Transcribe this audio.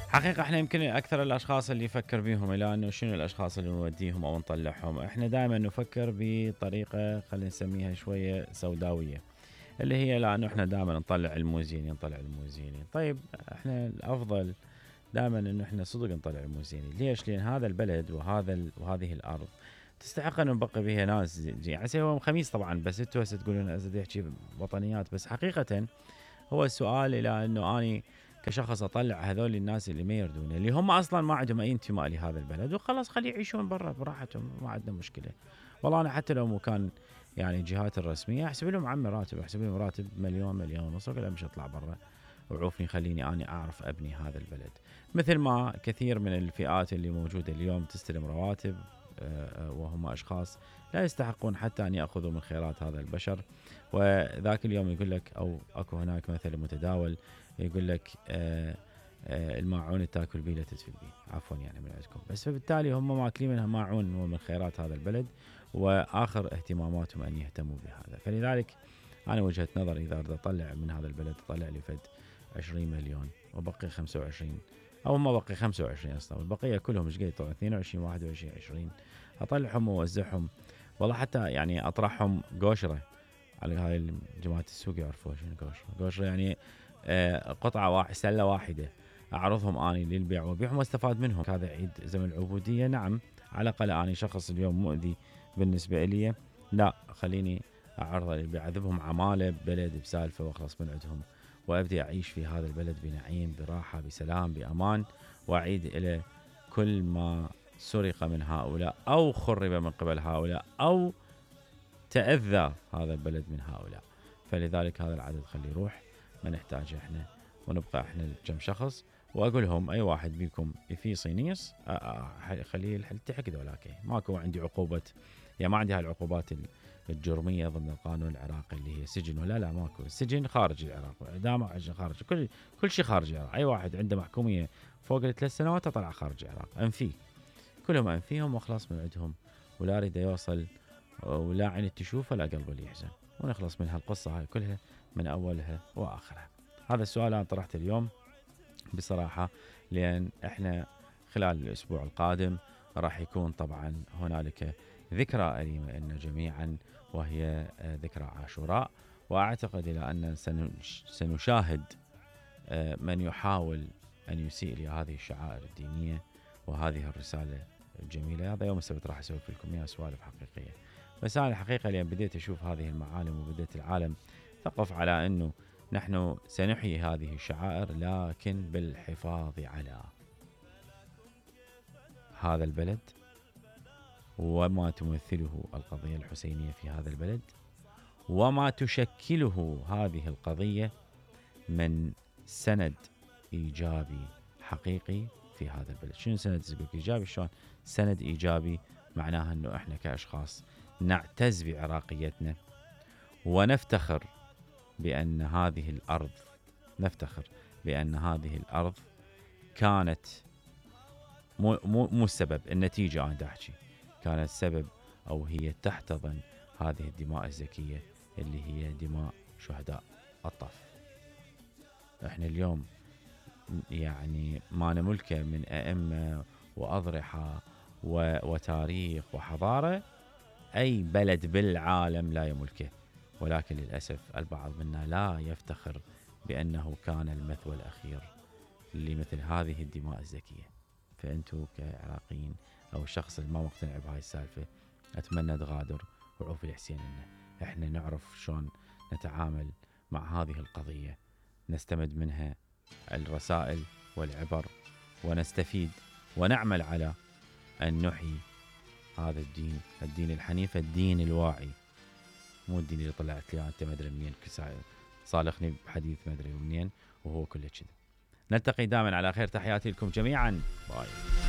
حقيقة احنا يمكن اكثر الاشخاص اللي يفكر بيهم الى انه شنو الاشخاص اللي نوديهم او نطلعهم، احنا دائما نفكر بطريقة خلينا نسميها شوية سوداوية، اللي هي لانه احنا دائما نطلع الموزيني نطلع الموزيني. طيب احنا الافضل دائما انه احنا صدق نطلع الموزيني. ليش؟ لان هذا البلد وهذه الارض تستحق ان نبقي بها ناس يعني هو خميس طبعا، بس انتوا هسه تقولون ازيد يحكي وطنيات، بس حقيقة هو السؤال الى انه اني كشخص اطلع هذول الناس اللي ما يردون، اللي هم اصلا ما عندهم اي انتماء لهذا البلد، وخلاص خليه يعيشون برا براحتهم، ما عندنا مشكله. والله انا حتى لو مو كان يعني الجهات الرسميه احسب لهم عمي راتب، احسب لهم راتب مليون مليون ونص، ولا مش اطلع برا وعوفني خليني اني اعرف ابني هذا البلد. مثل ما كثير من الفئات اللي موجوده اليوم تستلم رواتب وهم اشخاص لا يستحقون حتى ان ياخذوا من خيرات هذا البشر. وذاك اليوم يقول لك، او اكو هناك مثل متداول يقول لك الماعون اللي تاكل بيه لا تدفن بيه، عفوا يعني من عندكم. بس فبالتالي هم ماكلين منها ماعون ومن خيرات هذا البلد، واخر اهتماماتهم ان يهتموا بهذا. فلذلك انا وجهة نظري اذا اريد اطلع من هذا البلد اطلع لي فد 20 مليون وبقي 25، او ما بقي 25 اصلا، البقيه كلهم ايش قد طبعا 22 21 20 اطلعهم واوزعهم. والله حتى يعني اطرحهم قوشره على هاي جماعه السوق يعرفوا شنو قوشره. قوشره يعني قطعه واحده، سله واحده، اعرضهم اني للبيع وابيعهم واستفاد منهم. هذا عيد زمن العبوديه، نعم، على الاقل اني شخص اليوم مؤذي بالنسبه لي، لا خليني اعرضه للبيع، اذبهم عماله ببلد بسالفه واخلص من عندهم، وابدي اعيش في هذا البلد بنعيم براحه بسلام بامان، واعيد الى كل ما سرق من هؤلاء او خرب من قبل هؤلاء او تأذى هذا البلد من هؤلاء. فلذلك هذا العدد خليه يروح، ما نحتاجه احنا، ونبقى احنا كم شخص. واقول لهم اي واحد بيكم في صينيس خليه يلتحق ذولاك، ماكو عندي عقوبه، يعني ما عندي هالعقوبات الجرميه ضمن القانون العراقي اللي هي سجن ولا لا، ماكو. السجن خارج العراق، اعدام خارج، كل شيء خارج العراق. اي واحد عنده محكوميه فوق ال3 سنوات طلع خارج العراق، انفيه كلهم انفيهم واخلص من عندهم، ولا اريد يوصل ولا عين تشوف ولا قلب اللي يحزن، ونخلص من هالقصة هاي كلها من أولها وآخرها. هذا السؤال أنا طرحته اليوم بصراحة، لأن إحنا خلال الأسبوع القادم راح يكون طبعا هنالك ذكرى أليمة لنا جميعا، وهي ذكرى عاشوراء. وأعتقد إلى أن سنشاهد من يحاول أن يسيء لهذه الشعائر الدينية وهذه الرسالة الجميلة. هذا يوم السبت راح أسوي لكم إياه سوالف حقيقية. بس أنا الحقيقة لأن بديت أشوف هذه المعالم وبديت العالم ثقف على أنه نحن سنحيي هذه الشعائر، لكن بالحفاظ على هذا البلد وما تمثله القضية الحسينية في هذا البلد، وما تشكله هذه القضية من سند إيجابي حقيقي في هذا البلد. شنو سند إيجابي؟ شلون سند إيجابي؟ معناها أنه إحنا كأشخاص نعتز بعراقيتنا ونفتخر بأن هذه الأرض، نفتخر بأن هذه الأرض كانت مو السبب، النتيجة أنا أحكي كانت السبب، أو هي تحتضن هذه الدماء الزكية اللي هي دماء شهداء الطف. احنا اليوم يعني ما نملكه من أئمة وأضرحة وتاريخ وحضارة أي بلد بالعالم لا يملكه، ولكن للأسف البعض منا لا يفتخر بأنه كان المثوى الأخير لمثل هذه الدماء الزكية. فأنتوا كعراقيين أو الشخص اللي ما مقتنع بهاي السالفة، أتمنى تغادر وعوف الحسين لنا. احنا نعرف شلون نتعامل مع هذه القضية، نستمد منها الرسائل والعبر ونستفيد ونعمل على أن نحيي هذا الدين الحنيف، الدين الواعي، مو الدين اللي طلعت لي انت ما ادري منين صالحني بحديث ما ادري منين وهو كله كذا. نلتقي دائما على خير، تحياتي لكم جميعا، باي.